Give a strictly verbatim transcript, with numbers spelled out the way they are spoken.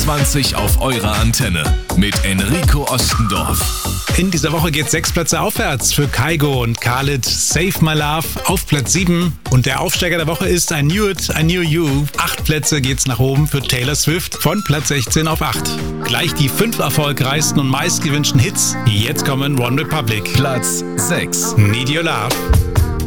zwanzig auf eurer Antenne mit Enrico Ostendorf. In dieser Woche geht sechs Plätze aufwärts für Kygo und Khalid. Save My Love auf Platz sieben. Und der Aufsteiger der Woche ist I Knew It, I Knew You. Acht Plätze geht's nach oben für Taylor Swift von Platz sechzehn auf acht. Gleich die fünf erfolgreichsten und meistgewünschten Hits. Jetzt kommen One Republic. Platz sechs. Need Your Love.